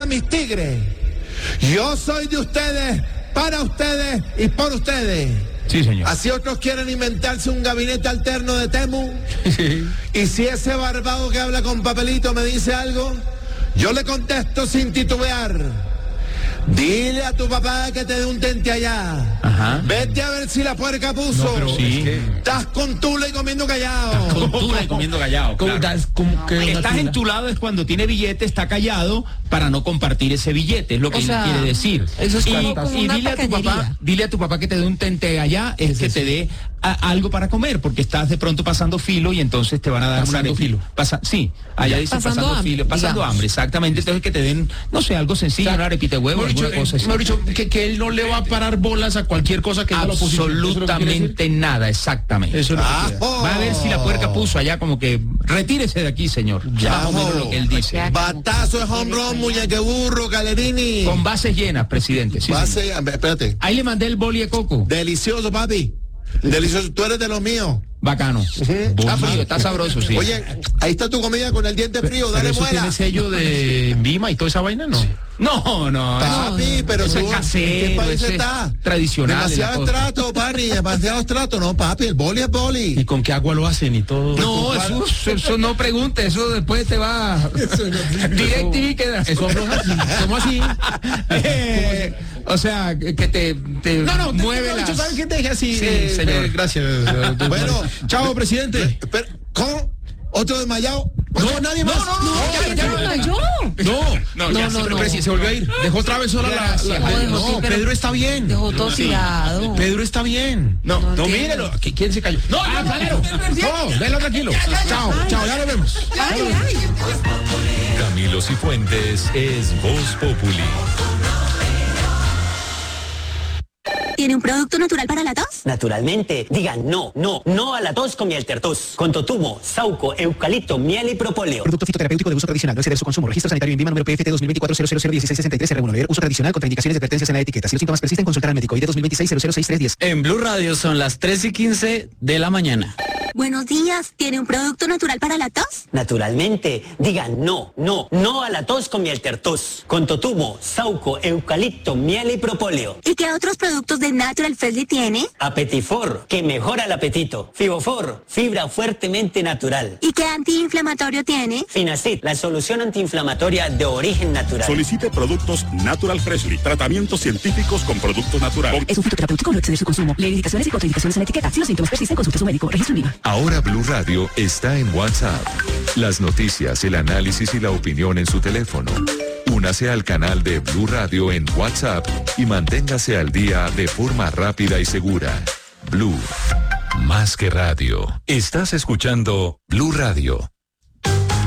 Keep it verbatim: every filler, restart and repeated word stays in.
mis tigres. Yo soy de ustedes, para ustedes y por ustedes. Sí, señor. Así otros quieren inventarse un gabinete alterno de Temu. Sí. Y si ese barbado que habla con papelito me dice algo, yo le contesto sin titubear. Dile a tu papá que te dé un tente allá. Ajá. Vete a ver si la puerca puso. No, pero sí. Estás con tula y comiendo callado. Con tula y comiendo callado. ¿Cómo Claro. das- cómo que Estás una- entulado es cuando tiene billete, está callado para no compartir ese billete, es lo que O él sea, quiere decir. eso es y, como- como y una dile a tu papá, tacañería. dile a tu papá que te dé un tente allá, es que te dé a- algo para comer, porque estás de pronto pasando filo y entonces te van a dar Pasando una arepi- filo. Pasa, sí, allá dice Pasando pasando, hambre, filo, pasando digamos. hambre, exactamente. Entonces que te den, no sé, algo sencillo, una arepita de huevo, Mejor dicho, alguna cosa eh, así. mejor dicho, que, que él no le va a parar bolas a cualquier cosa que diga la oposición. ¿Eso es lo que quiere decir? Absolutamente nada, exactamente. Eso es lo que quiere. Ajo. Va a ver si la puerca puso allá como que retírese de aquí, señor. Ya más o menos lo que él dice. Batazo de home run, muñeque burro, Galerini. Con bases llenas, presidente. Sí, señor. Base, espérate. Ahí le mandé el boli de coco. Delicioso, papi. Delicioso. Tú eres de los míos. Bacano. Está frío, está sabroso, sí. Oye, ahí está tu comida con el diente frío. Pero Dale eso muela. tiene sello de Vima y toda esa vaina, ¿no? No, no, Papi, pero eso tú, es casero, ¿en qué país eso es está? tradicional. Demasiado la cosa. estrato, papi, demasiado estrato. No, papi, el boli es ¿Y boli. con qué agua lo hacen y todo? No, eso, eso, eso no pregunte, eso después te va directo y queda. Eso afloja así. ¿Cómo así? Eh, o sea, que que te, te No, no, mueve te, las... ¿sabes qué te dije así? Sí, eh, señor. eh, gracias. eh, Bueno, chao, presidente. Espera, ¿cómo? ¿Otro desmayado? No, nadie más. no, no, no, ya, ya, No, no, yo. No, No, no, ya, no, se- no, presi- se volvió a ir. Dejó otra vez sola la, Gracias. la- No, dejó, No, sí, pero- Pedro está bien. Dejó todo tirado. Pedro está bien. No, No no, entiendo. mírelo. ¿qui- ¿Quién se cayó? No, Ah, no, claro. No, déjalo tranquilo. Chao, chao, ya nos vemos. Ay, ay. Camilo Cifuentes es Voz Populi. ¿Tiene un producto natural para la tos? Naturalmente, digan no, no, no a la tos con miel tertus. Con totumo, sauco, eucalipto, miel y propóleo. Producto fitoterapéutico de uso tradicional, no exceder su consumo. Registro sanitario en Vima número P F T dos mil veinticuatro cero cero cero dieciséis sesenta y tres R uno. Leer uso tradicional contra indicaciones de advertencias en la etiqueta. Si los síntomas persisten, consultar al médico. I D dos mil veintiséis cero cero seis tres diez. En Blue Radio son las tres y quince de la mañana. Buenos días. ¿Tiene un producto natural para la tos? Naturalmente, digan no, no, no a la tos con miel tertus. Con totumo, sauco, eucalipto, miel y propóleo. ¿Y qué otros productos de Natural Freshly tiene? Apetifor, que mejora el apetito. Fibofor, fibra fuertemente natural. ¿Y qué antiinflamatorio tiene? Finacid, la solución antiinflamatoria de origen natural. Solicite productos Natural Freshly, tratamientos científicos con productos naturales. Es un fitoterapéutico, no exceder su consumo. Leer indicaciones y contraindicaciones en la etiqueta. Si los síntomas persisten, consulte a su médico. Registro en Vima. Ahora Blue Radio está en WhatsApp. Las noticias, el análisis y la opinión en su teléfono. Únase al canal de Blue Radio en WhatsApp y manténgase al día de forma rápida y segura. Blue, más que radio. Estás escuchando Blue Radio,